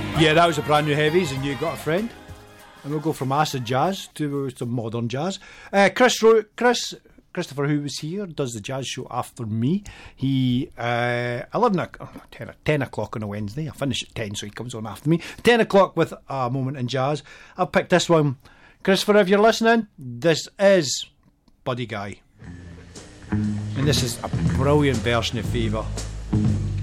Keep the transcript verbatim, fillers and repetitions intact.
Yeah, that was a brand new Heavies, and You Got a Friend. And we'll go from acid jazz to some modern jazz. Uh, Chris, Ro- Chris, Christopher, who was here, does the jazz show after me. He, uh, eleven, o- ten, ten o'clock on a Wednesday. I finish at ten, so he comes on after me. ten o'clock with a moment in jazz. I've picked this one. Christopher, if you're listening, this is Buddy Guy. And this is a brilliant version of Fever.